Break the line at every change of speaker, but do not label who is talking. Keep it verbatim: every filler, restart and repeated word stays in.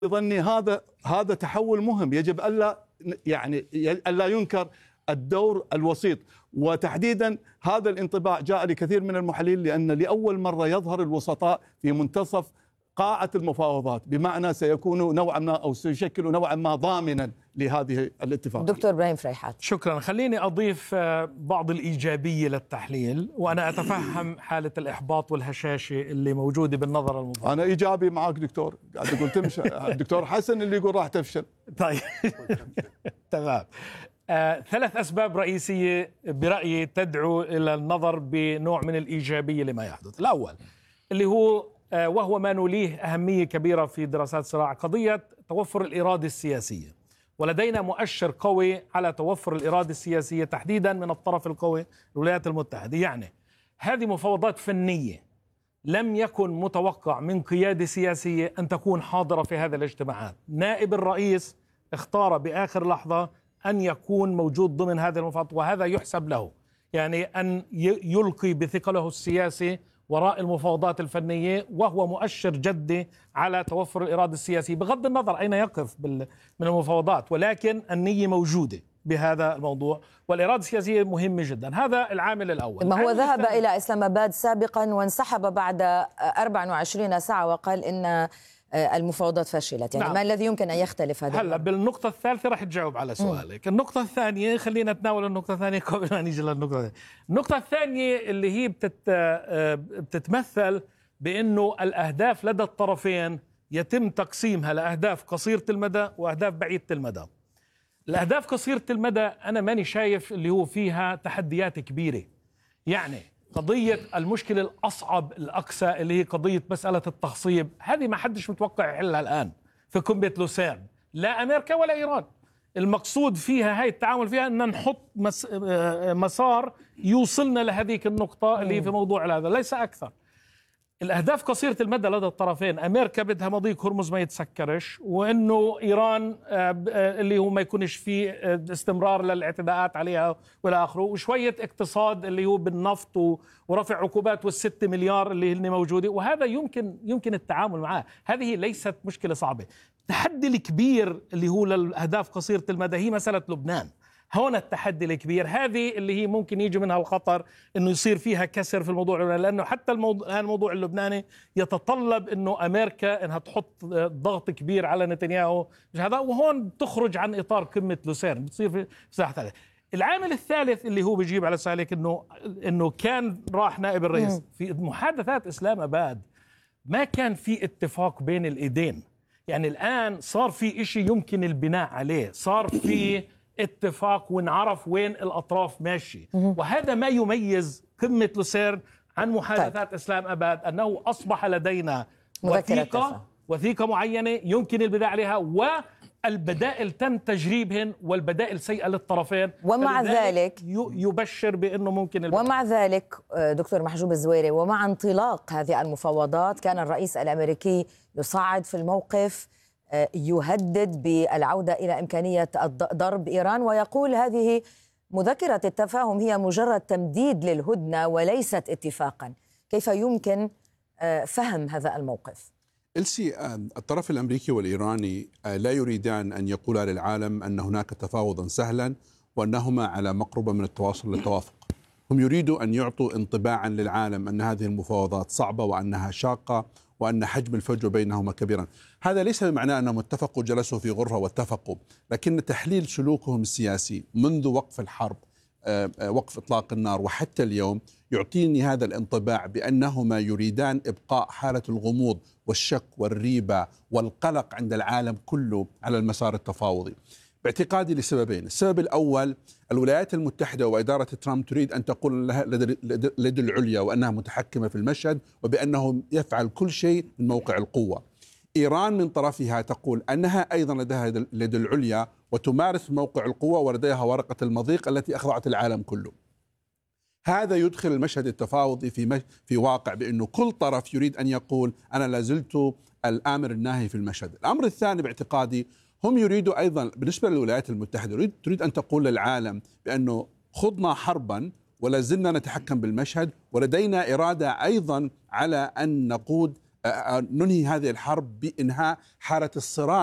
بظني هذا هذا تحول مهم، يجب الا يعني الا ينكر الدور الوسيط، وتحديدا هذا الانطباع جاء لكثير من المحللين لان لاول مره يظهر الوسطاء في منتصف قاعة المفاوضات، بمعنى سيكون نوعا ما أو سيشكل نوعا ما ضامنا لهذه الاتفاق.
دكتور إبراهيم فريحات،
شكرا. خليني أضيف بعض الإيجابية للتحليل، وأنا أتفهم حالة الإحباط والهشاشة اللي موجودة بالنظر المضاد.
أنا إيجابي معك دكتور، قاعد أقول تمشي. الدكتور حسن اللي يقول راح تفشل.
طيب تمام. آه، ثلاث أسباب رئيسية برأيي تدعو إلى النظر بنوع من الإيجابية لما يحدث. الأول اللي هو وهو ما نوليه أهمية كبيرة في دراسات الصراع، قضية توفر الإرادة السياسية، ولدينا مؤشر قوي على توفر الإرادة السياسية تحديدا من الطرف القوي الولايات المتحدة. يعني هذه مفاوضات فنية، لم يكن متوقع من قيادة سياسية أن تكون حاضرة في هذه الاجتماعات. نائب الرئيس اختار بآخر لحظة أن يكون موجود ضمن هذه المفاوضات، وهذا يحسب له، يعني أن يلقي بثقله السياسي وراء المفاوضات الفنية، وهو مؤشر جدي على توفر الإرادة السياسية بغض النظر أين يقف من المفاوضات، ولكن النية موجودة بهذا الموضوع، والإرادة السياسية مهمة جدا. هذا العامل الأول.
ما هو ذهب إلى إسلام آباد سابقا وانسحب بعد أربع وعشرين ساعة وقال إن المفاوضات فشلت، يعني نعم. ما الذي يمكن أن يختلف هذا؟
هلا بالنقطة الثالثة رح تجاوب على سؤالك. م. النقطة الثانية، خلينا نتناول النقطة الثانية قبل ما نيجي للنقطة الثانية. النقطة الثانية اللي هي بتت... بتتمثل بأنه الأهداف لدى الطرفين يتم تقسيمها لأهداف قصيرة المدى وأهداف بعيدة المدى. الأهداف قصيرة المدى أنا ماني شايف اللي هو فيها تحديات كبيرة، يعني قضية المشكلة الأصعب الأقسى اللي هي قضية مسألة التخصيب، هذه ما حدش متوقع يحلها الآن في قمة لوسيرن، لا أمريكا ولا إيران. المقصود فيها هاي التعامل فيها أن نحط مس مسار يوصلنا لهذيك النقطة اللي هي في موضوع هذا، ليس أكثر. الأهداف قصيرة المدى لدى الطرفين، أمريكا بدها مضيق هرمز ما يتسكرش، وإنه إيران اللي هو ما يكونش فيه استمرار للاعتداءات عليها والى آخره، وشوية اقتصاد اللي هو بالنفط ورفع عقوبات والست مليار اللي هن موجودة، وهذا يمكن يمكن التعامل معه. هذه ليست مشكلة صعبة. التحدي الكبير اللي هو للأهداف قصيرة المدى هي مسألة لبنان. هون التحدي الكبير، هذه اللي هي ممكن يجي منها الخطر انه يصير فيها كسر في الموضوع اللبناني، لانه حتى الموضوع الموضوع اللبناني يتطلب انه امريكا انها تحط ضغط كبير على نتنياهو هذا، وهون تخرج عن اطار قمه لوسيرن، بتصير في مساحه ثالثه. العامل الثالث اللي هو بيجيب على سؤالك انه انه كان راح نائب الرئيس في محادثات اسلام آباد ما كان في اتفاق بين الايدين، يعني الان صار في اشي يمكن البناء عليه، صار في اتفاق ونعرف وين الأطراف ماشي، وهذا ما يميز قمة لوسيرن عن محادثات طيب. إسلام آباد، أنه أصبح لدينا وثيقة وثيقة معينة يمكن البداء عليها، والبدائل تم تجريبهن، والبدائل سيئة للطرفين،
ومع ذلك
يبشر بأنه ممكن البداء.
ومع ذلك دكتور محجوب الزويري، ومع انطلاق هذه المفاوضات كان الرئيس الأمريكي يصعد في الموقف، يهدد بالعودة إلى إمكانية ضرب إيران، ويقول هذه مذكرة التفاهم هي مجرد تمديد للهدنة وليست اتفاقا. كيف يمكن فهم هذا الموقف؟
إلسي، الطرف الأمريكي والإيراني لا يريدان أن يقولا للعالم أن هناك تفاوضا سهلا وأنهما على مقربة من التواصل للتوافق. هم يريدوا أن يعطوا انطباعا للعالم أن هذه المفاوضات صعبة وأنها شاقة وأن حجم الفجوة بينهما كبيرا. هذا ليس بمعنى أنهم اتفقوا جلسوا في غرفة واتفقوا، لكن تحليل سلوكهم السياسي منذ وقف الحرب، وقف إطلاق النار وحتى اليوم، يعطيني هذا الانطباع بأنهما يريدان إبقاء حالة الغموض والشك والريبة والقلق عند العالم كله على المسار التفاوضي. باعتقادي لسببين. السبب الأول، الولايات المتحدة وإدارة ترامب تريد أن تقول لها اليد العليا وأنها متحكمة في المشهد وبأنه يفعل كل شيء من موقع القوة. إيران من طرفها تقول أنها أيضا لديها اليد العليا وتمارس موقع القوة ولديها ورقة المضيق التي أخضعت العالم كله. هذا يدخل المشهد التفاوضي في في واقع بأنه كل طرف يريد أن يقول أنا لازلت الآمر الناهي في المشهد. الأمر الثاني باعتقادي، هم يريدوا أيضا بالنسبة للولايات المتحدة تريد أن تقول للعالم بأنه خضنا حربا ولا زلنا نتحكم بالمشهد، ولدينا إرادة أيضا على أن نقود ننهي هذه الحرب بإنهاء حالة الصراع